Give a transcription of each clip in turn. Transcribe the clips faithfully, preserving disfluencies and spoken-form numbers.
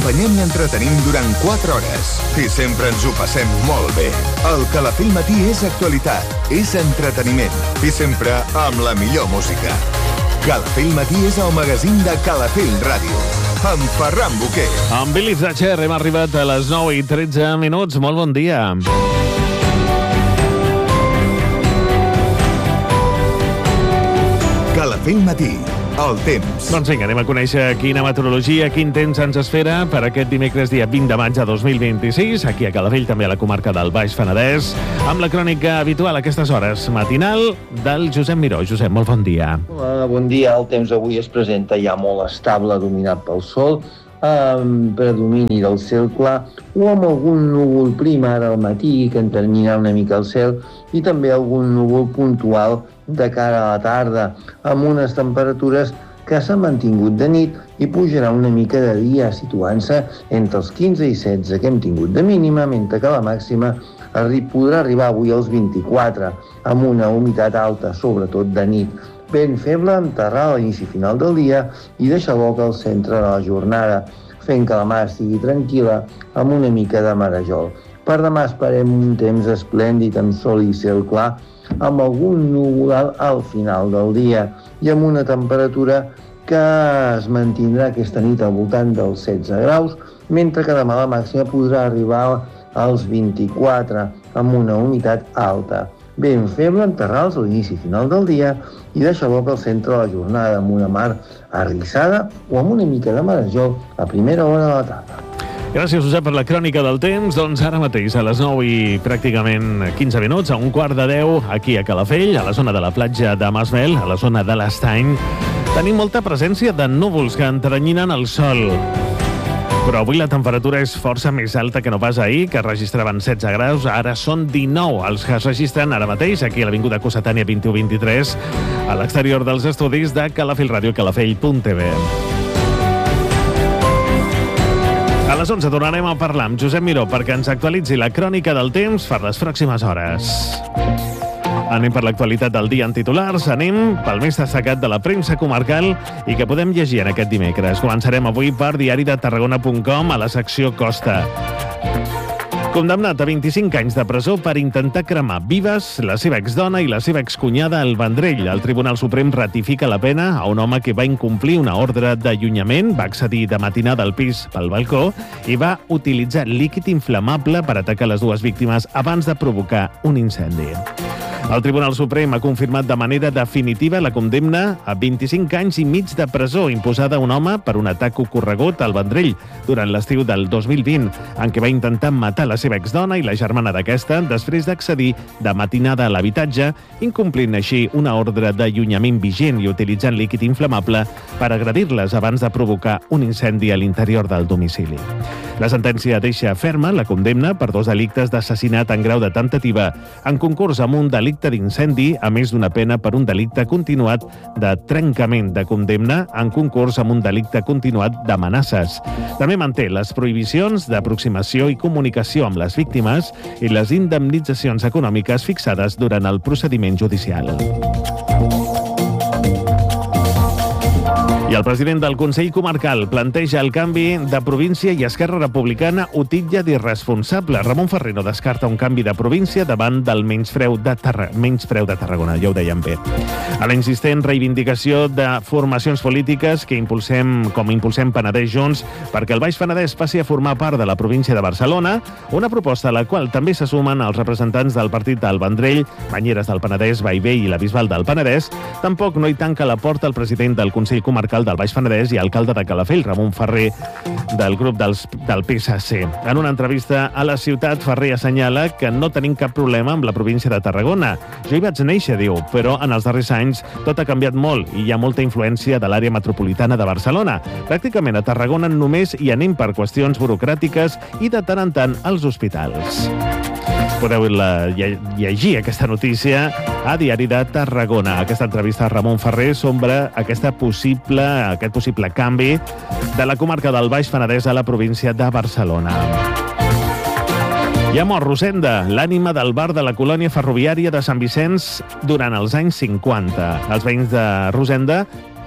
acompanyem i entretenim durant quatre hores i sempre ens ho passem molt bé. El Calafell Matí és actualitat, és entreteniment i sempre amb la millor música. Calafell Matí és el magazín de Calafell Ràdio, amb Ferran Boquer. Amb Billy Thrasher hem arribat a les nou i tretze minuts. Molt bon dia. Calafell Matí, el temps. Doncs vinga, anem a conèixer quina meteorologia, quin temps ens espera per aquest dimecres dia vint de maig de dos mil vint-i-sis, aquí a Calafell, també a la comarca del Baix Penedès, amb la crònica habitual a aquestes hores, matinal del Josep Miró. Josep, molt bon dia. Hola, bon dia. El temps avui es presenta ja molt estable, dominat pel sol, amb predomini del cel clar o amb algun núvol prim ara al matí que en terminarà una mica el cel i també algun núvol puntual de cara a la tarda, amb unes temperatures que s'han mantingut de nit i pujarà una mica de dia, situant-se entre els quinze i setze que hem tingut de mínima, mentre que la màxima arri- podrà arribar avui als vint-i-quatre, amb una humitat alta, sobretot de nit. Vent feble amb terral a l'inici final del dia i deixa boca al centre de la jornada, fent que la mar estigui tranquil·la amb una mica de marejol. Per demà esperem un temps esplèndid amb sol i cel clar, amb algun núvol al final del dia i amb una temperatura que es mantindrà aquesta nit al voltant dels setze graus, mentre que demà la màxima podrà arribar als vint-i-quatre amb una humitat alta. Vent feble amb terrals a l'inici final del dia i deixa boca al centre de la jornada amb una mar arrissada o amb una mica de marejol a primera hora de la tarda. Gràcies, Josep, per la crònica del temps. Doncs ara mateix, a les nou i pràcticament quinze minuts, a un quart de deu, aquí a Calafell, a la zona de la platja de Masvel, a la zona de l'Estany, tenim molta presència de núvols que enteranyinen el sol. Però avui la temperatura és força més alta que no pas ahir, que registraven setze graus, ara són dinou els que es registren ara mateix, aquí a l'Avinguda Cossetània vint-i-u vint-i-tres, a l'exterior dels estudis de Calafell Ràdio, calafell punt t v. A les onze tornarem a parlar amb Josep Miró perquè ens actualitzi la crònica del temps per les pròximes hores. Anem per l'actualitat del dia en titulars, anem pel més destacat de la premsa comarcal i que podem llegir en aquest dimecres. Començarem avui per diari de tarragona punt com a la secció Costa. Condemnat a vint-i-cinc anys de presó per intentar cremar vives la seva exdona i la seva excunyada al Vendrell. El Tribunal Suprem ratifica la pena a un home que va incomplir una ordre d'allunyament, va accedir de matinada al pis pel balcó i va utilitzar líquid inflamable per atacar les dues víctimes abans de provocar un incendi. El Tribunal Suprem ha confirmat de manera definitiva la condemna a vint-i-cinc anys i mig de presó imposada a un home per un atac ocorregut al Vendrell durant l'estiu del dos mil vint, en què va intentar matar la seva exdona i la germana d'aquesta després d'accedir de matinada a l'habitatge, incomplint així una ordre d'allunyament vigent i utilitzant líquid inflamable per agredir-les abans de provocar un incendi a l'interior del domicili. La sentència deixa ferma la condemna per dos delictes d'assassinat en grau de temptativa en concurs amb un delicte d'incendi, a més d'una pena per un delicte continuat de trencament de condemna en concurs amb un delicte continuat d'amenaces. També manté les prohibicions d'aproximació i comunicació amb les víctimes i les indemnitzacions econòmiques fixades durant el procediment judicial. I el president del Consell Comarcal planteja el canvi de província i Esquerra Republicana ho titlla d'irresponsable. Ramon Ferrer no descarta un canvi de província davant del menyspreu de, Tarra... menyspreu de Tarragona, ja ho dèiem bé. A la insistent reivindicació de formacions polítiques que impulsem, com impulsem Penedès Junts perquè el Baix Penedès passi a formar part de la província de Barcelona, una proposta a la qual també se sumen els representants del partit del Vendrell, Banyeres del Penedès, Bellvei i la Bisbal del Penedès, tampoc no hi tanca la porta el president del Consell Comarcal del Baix Penedès i alcalde de Calafell, Ramon Ferrer, del grup dels, del P S C. En una entrevista a la ciutat, Ferrer assenyala que no tenim cap problema amb la província de Tarragona. Jo hi vaig néixer, diu, però en els darrers anys tot ha canviat molt i hi ha molta influència de l'àrea metropolitana de Barcelona. Pràcticament a Tarragona només hi anem per qüestions burocràtiques i de tant en tant als hospitals. Podeu la, llegir aquesta notícia a Diari de Tarragona. Aquesta entrevista a Ramon Ferrer sobre aquesta possible, aquest possible canvi de la comarca del Baix Penedès a la província de Barcelona. I ha mort Rosenda, l'ànima del bar de la colònia ferroviària de Sant Vicenç durant els anys cinquanta. Els veïns de Rosenda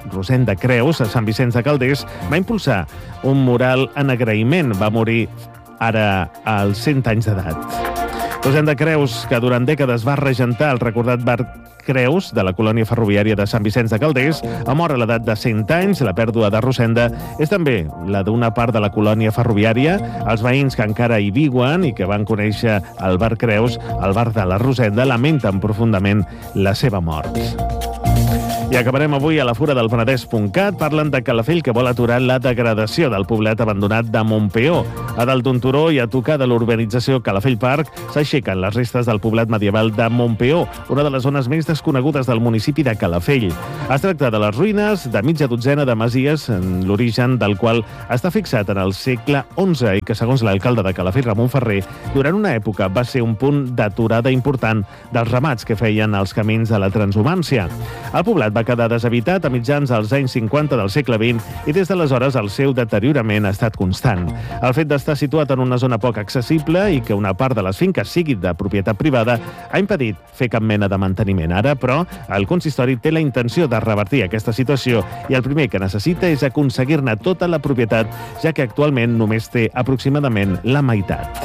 Rosenda Creus, a Sant Vicenç de Calders, va impulsar un mural en agraïment. Va morir ara als cent anys d'edat. Rosenda Creus, que durant dècades va regentar el recordat bar Creus, de la colònia ferroviària de Sant Vicenç de Calders, ha mort a l'edat de cent anys. La pèrdua de Rosenda és també la d'una part de la colònia ferroviària. Els veïns que encara hi viuen i que van conèixer el bar Creus, el bar de la Rosenda, lamenten profundament la seva mort. I acabarem avui a la Fura del Penedès punt cat. Parlen de Calafell, que vol aturar la degradació del poblat abandonat de Montpeó. A dalt d'un turó i a tocar de l'urbanització Calafell Park s'aixequen les restes del poblat medieval de Montpeó, una de les zones més desconegudes del municipi de Calafell. Es tracta de les ruïnes de mitja dotzena de masies, en l'origen del qual està fixat en el segle onze i que, segons l'alcalde de Calafell, Ramon Ferrer, durant una època va ser un punt d'aturada important dels ramats que feien els camins de la transhumància. El poblat va quedar deshabitat a mitjans dels anys cinquanta del segle vint i des d'aleshores el seu deteriorament ha estat constant. El fet d'estar situat en una zona poc accessible i que una part de les finques sigui de propietat privada ha impedit fer cap mena de manteniment. Ara, però, el consistori té la intenció de revertir aquesta situació i el primer que necessita és aconseguir-ne tota la propietat, ja que actualment només té aproximadament la meitat.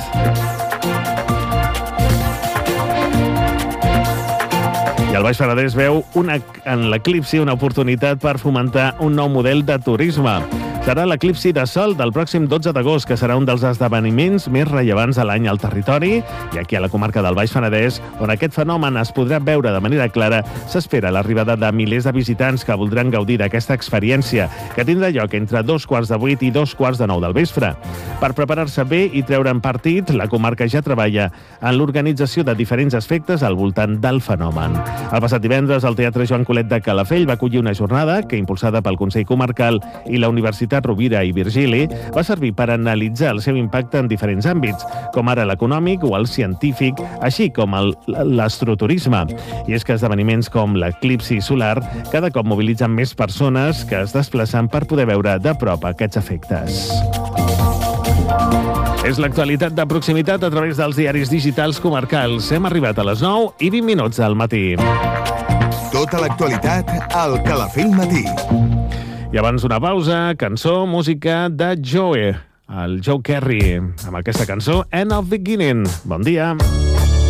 El Baix Penedès veu una, en l'eclipsi una oportunitat per fomentar un nou model de turisme. Serà l'eclipsi de sol del pròxim dotze d'agost, que serà un dels esdeveniments més rellevants de l'any al territori, i aquí a la comarca del Baix Penedès, on aquest fenomen es podrà veure de manera clara, s'espera l'arribada de milers de visitants que voldran gaudir d'aquesta experiència, que tindrà lloc entre dos quarts de vuit i dos quarts de nou del vespre. Per preparar-se bé i treure'n partit, la comarca ja treballa en l'organització de diferents aspectes al voltant del fenomen. El passat divendres, el Teatre Joan Colet de Calafell va acollir una jornada que, impulsada pel Consell Comarcal i la Universitat Rovira i Virgili, va servir per analitzar el seu impacte en diferents àmbits, com ara l'econòmic o el científic, així com l'astroturisme. I és que esdeveniments com l'eclipsi solar cada cop mobilitzen més persones que es desplacen per poder veure de prop aquests efectes. És l'actualitat de proximitat a través dels diaris digitals comarcals. Hem arribat a les nou i vint minuts del matí. Tota l'actualitat al Calafell Matí. I abans una pausa, cançó, música de Joe, el Joe Kerry, amb aquesta cançó, End of Beginning. Bon dia.